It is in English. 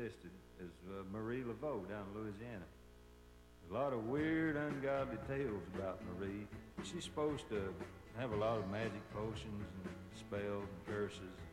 listed as Marie Laveau down in Louisiana. A lot of weird, ungodly tales about Marie. She's supposed to have a lot of magic potions and spells and curses.